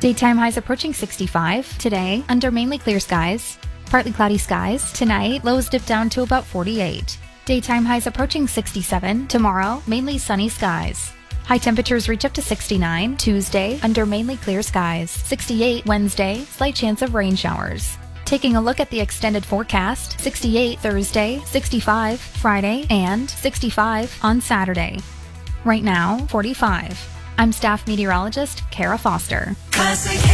Daytime highs approaching 65. Today, under mainly clear skies. Partly cloudy skies. Tonight, lows dip down to about 48. Daytime highs approaching 67. Tomorrow, mainly sunny skies. High temperatures reach up to 69. Tuesday, under mainly clear skies. 68 Wednesday, slight chance of rain showers. Taking a look at the extended forecast, 68 Thursday, 65 Friday, and 65 on Saturday. Right now, 45. I'm staff meteorologist Kara Foster. Classic